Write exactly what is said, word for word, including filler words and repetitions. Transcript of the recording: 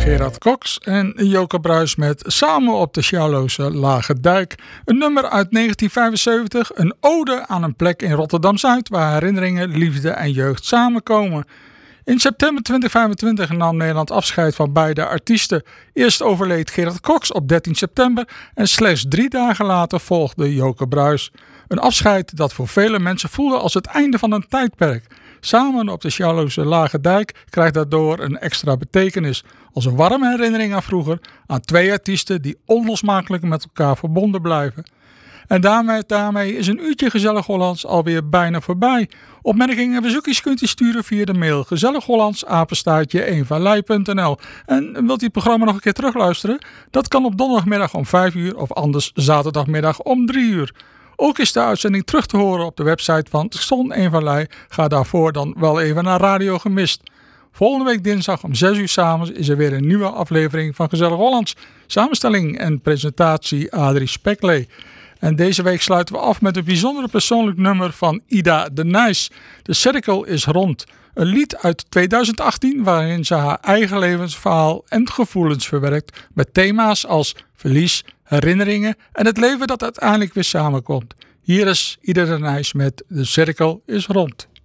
Gerard Cox en Joke Bruis met Samen op de Sjouwloze Lage Dijk. Een nummer uit negentien vijfenzeventig, een ode aan een plek in Rotterdam-Zuid waar herinneringen, liefde en jeugd samenkomen. In september twintig vijfentwintig nam Nederland afscheid van beide artiesten. Eerst overleed Gerard Cox op dertien september en slechts drie dagen later volgde Joke Bruis. Een afscheid dat voor vele mensen voelde als het einde van een tijdperk. Samen op de Sjouwloze Lage Dijk krijgt daardoor een extra betekenis. Als een warme herinnering aan vroeger, aan twee artiesten die onlosmakelijk met elkaar verbonden blijven. En daarmee, daarmee is een uurtje Gezellig Hollands alweer bijna voorbij. Opmerkingen en verzoekjes kunt u sturen via de mail gezellighollands apenstaartje eenvallei punt n l. En wilt u het programma nog een keer terugluisteren? Dat kan op donderdagmiddag om vijf uur of anders zaterdagmiddag om drie uur. Ook is de uitzending terug te horen op de website van Station Eenvallei. Ga daarvoor dan wel even naar Radio Gemist. Volgende week dinsdag om zes uur 's avonds is er weer een nieuwe aflevering van Gezellig Hollands. Samenstelling en presentatie Adrie Speklee. En deze week sluiten we af met een bijzonder persoonlijk nummer van Ida de Nijs. De cirkel is rond. Een lied uit tweeduizend achttien waarin ze haar eigen levensverhaal en gevoelens verwerkt met thema's als verlies, herinneringen en het leven dat uiteindelijk weer samenkomt. Hier is Ida de Nijs met De cirkel is rond.